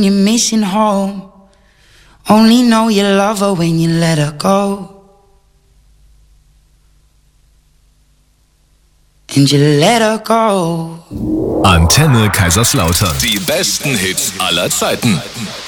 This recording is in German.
You're missing home. Only know you love her when you let her go. And you let her go. Antenne Kaiserslautern. Die besten Hits aller Zeiten.